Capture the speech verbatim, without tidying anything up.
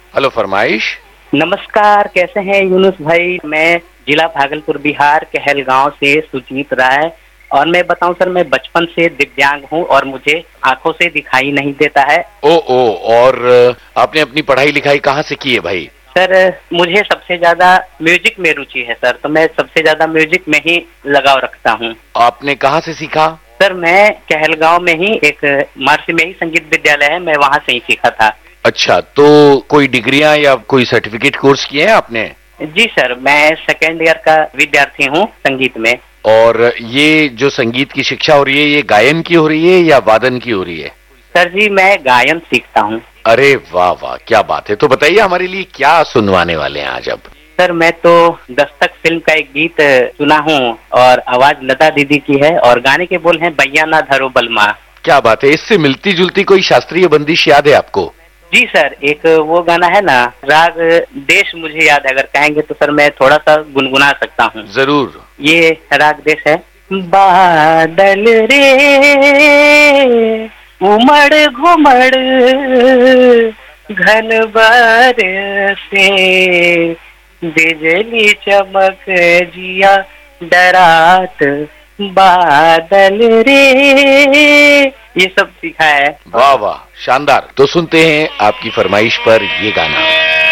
Hello, फरमाइश। नमस्कार, कैसे हैं यूनुस भाई? मैं जिला भागलपुर बिहार कहलगांव से सुजीत राय। और मैं बताऊं सर, मैं बचपन से दिव्यांग हूं और मुझे आंखों से दिखाई नहीं देता है। ओ ओ और आपने अपनी पढ़ाई लिखाई कहाँ से की है भाई? सर, मुझे सबसे ज्यादा म्यूजिक में रुचि है सर, तो मैं सबसे ज्यादा म्यूजिक में ही लगाव रखता हूं। आपने कहाँ से सीखा? सर, मैं कहलगांव में ही एक महर्षि में ही संगीत विद्यालय है, मैं वहां से ही सीखा था। अच्छा, तो कोई डिग्रियां या कोई सर्टिफिकेट कोर्स किए हैं आपने? जी सर, मैं सेकेंड ईयर का विद्यार्थी हूँ संगीत में। और ये जो संगीत की शिक्षा हो रही है, ये गायन की हो रही है या वादन की हो रही है? सर जी, मैं गायन सीखता हूँ। अरे वाह वाह, क्या बात है। तो बताइए हमारे लिए क्या सुनवाने वाले हैं आज अब? सर, मैं तो दस्तक फिल्म का एक गीत सुना हूँ और आवाज लता दीदी की है और गाने के बोल हैं बैया ना धरो बलमा। क्या बात है। इससे मिलती जुलती कोई शास्त्रीय बंदिश याद है आपको? जी सर, एक वो गाना है ना, राग देश मुझे याद है, अगर कहेंगे तो सर मैं थोड़ा सा गुनगुना सकता हूँ। जरूर। ये राग देश है। बादल रे उमड़ घुमड़ घन बरसे, बिजली चमक जिया डरात बादल रे, ये सब सीखा है। वाह वाह, शानदार। तो सुनते हैं आपकी फरमाइश पर ये गाना।